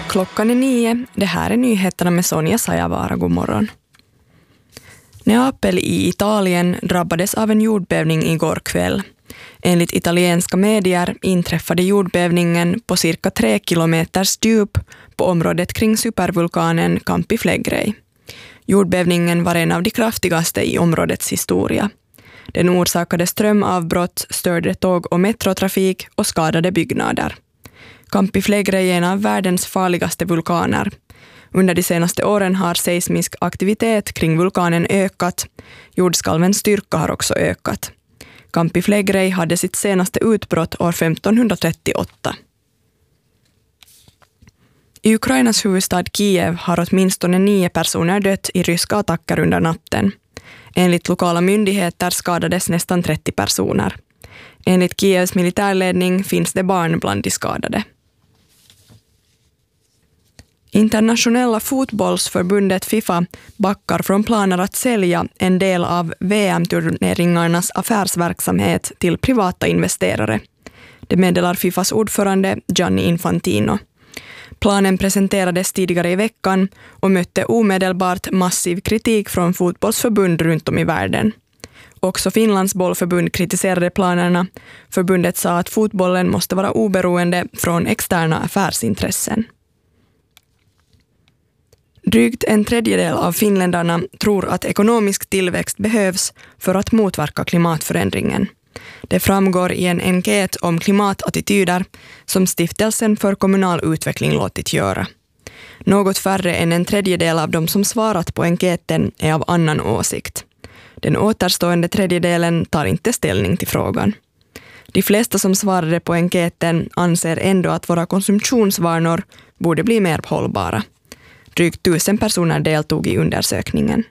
Klockan är 9. Det här är nyheterna med Sonja Sajavara. God morgon. Neapel i Italien drabbades av en jordbävning igår kväll. Enligt italienska medier inträffade jordbävningen på cirka 3 kilometers djup på området kring supervulkanen Campi Flegrei. Jordbävningen var en av de kraftigaste i områdets historia. Den orsakade strömavbrott, störde tåg- och metrotrafik och skadade byggnader. Campi Flegrei är en av världens farligaste vulkaner. Under de senaste åren har seismisk aktivitet kring vulkanen ökat. Jordskalvens styrka har också ökat. Campi Flegrei hade sitt senaste utbrott år 1538. I Ukrainas huvudstad Kiev har åtminstone 9 personer dött i ryska attacker under natten. Enligt lokala myndigheter skadades nästan 30 personer. Enligt Kievs militärledning finns det barn bland de skadade. Internationella fotbollsförbundet FIFA backar från planer att sälja en del av VM-turneringarnas affärsverksamhet till privata investerare. Det meddelar FIFAs ordförande Gianni Infantino. Planen presenterades tidigare i veckan och mötte omedelbart massiv kritik från fotbollsförbund runt om i världen. Också Finlands bollförbund kritiserade planerna. Förbundet sa att fotbollen måste vara oberoende från externa affärsintressen. Drygt 1/3 av finländarna tror att ekonomisk tillväxt behövs för att motverka klimatförändringen. Det framgår i en enkät om klimatattityder som Stiftelsen för kommunal utveckling låtit göra. Något färre än 1/3 av de som svarat på enkäten är av annan åsikt. Den återstående 1/3 tar inte ställning till frågan. De flesta som svarade på enkäten anser ändå att våra konsumtionsvanor borde bli mer hållbara. Drygt 1000 personer deltog i undersökningen.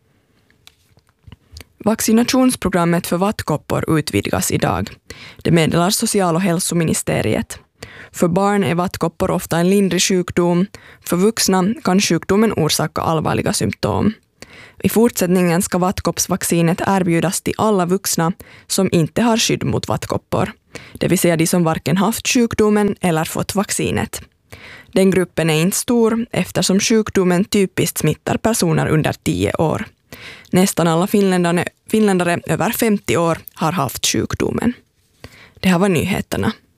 Vaccinationsprogrammet för vattkoppor utvidgas idag. Det meddelar social- och hälsoministeriet. För barn är vattkoppor ofta en lindrig sjukdom. För vuxna kan sjukdomen orsaka allvarliga symptom. I fortsättningen ska vattkoppsvaccinet erbjudas till alla vuxna som inte har skydd mot vattkoppor. Det vill säga de som varken haft sjukdomen eller fått vaccinet. Den gruppen är inte stor eftersom sjukdomen typiskt smittar personer under 10 år. Nästan alla finländare över 50 år har haft sjukdomen. Det här var nyheterna.